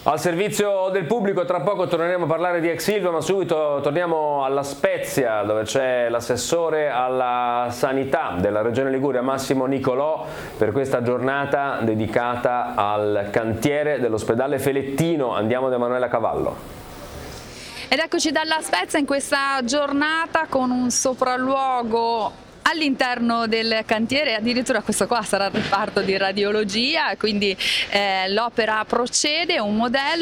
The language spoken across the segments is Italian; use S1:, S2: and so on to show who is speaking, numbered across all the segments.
S1: Al servizio del pubblico, tra poco torneremo a parlare di ex Ilva, ma subito torniamo alla Spezia, dove c'è l'assessore alla sanità della Regione Liguria, Massimo Nicolò, per questa giornata dedicata al cantiere dell'ospedale Felettino. Andiamo da Emanuela Cavallo.
S2: Ed eccoci dalla Spezia in questa giornata con un sopralluogo all'interno del cantiere. Addirittura questo qua sarà il reparto di radiologia, quindi l'opera procede, un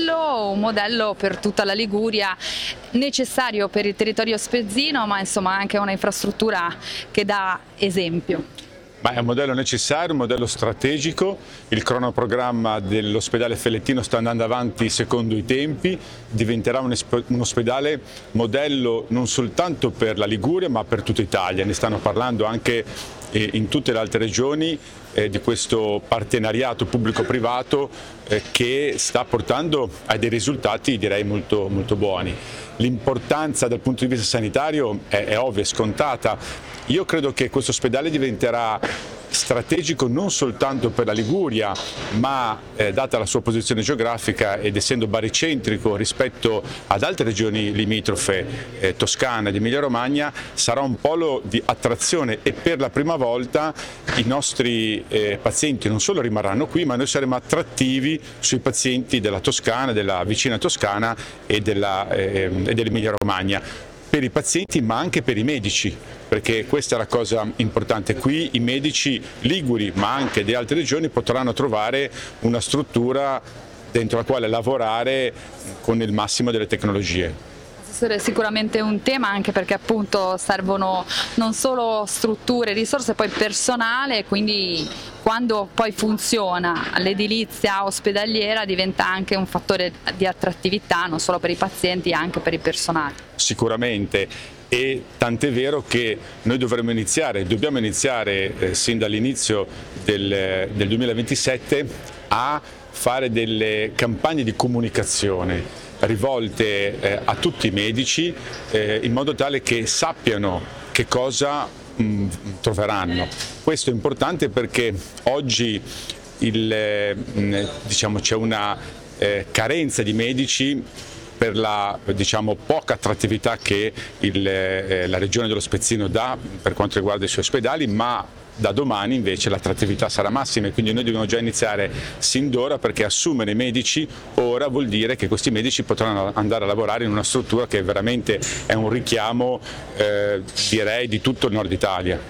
S2: modello per tutta la Liguria necessario per il territorio spezzino, ma insomma anche una infrastruttura che dà esempio.
S3: Ma è un modello necessario, un modello strategico. Il cronoprogramma dell'ospedale Felettino sta andando avanti secondo i tempi, diventerà un ospedale modello non soltanto per la Liguria ma per tutta Italia. Ne stanno parlando anche in tutte le altre regioni di questo partenariato pubblico-privato che sta portando a dei risultati direi molto buoni. L'importanza dal punto di vista sanitario è ovvia, è scontata. Io credo che questo ospedale diventerà strategico non soltanto per la Liguria, ma data la sua posizione geografica ed essendo baricentrico rispetto ad altre regioni limitrofe, Toscana ed Emilia Romagna, sarà un polo di attrazione e per la prima volta i nostri pazienti non solo rimarranno qui, ma noi saremo attrattivi sui pazienti della Toscana, della vicina Toscana e dell'Emilia Romagna. Per i pazienti ma anche per i medici, perché questa è la cosa importante. Qui i medici liguri ma anche di altre regioni potranno trovare una struttura dentro la quale lavorare con il massimo delle tecnologie.
S2: È sicuramente un tema, anche perché appunto servono non solo strutture, risorse, poi personale, quindi quando poi funziona l'edilizia ospedaliera diventa anche un fattore di attrattività non solo per i pazienti, anche per il personale.
S3: Sicuramente, e tant'è vero che noi dobbiamo iniziare sin dall'inizio del 2027 a fare delle campagne di comunicazione rivolte a tutti i medici in modo tale che sappiano che cosa troveranno. Questo è importante perché oggi c'è una carenza di medici per la poca attrattività che la regione dello Spezzino dà per quanto riguarda i suoi ospedali, ma da domani invece l'attrattività sarà massima e quindi noi dobbiamo già iniziare sin d'ora, perché assumere medici ora vuol dire che questi medici potranno andare a lavorare in una struttura che veramente è un richiamo direi di tutto il nord Italia.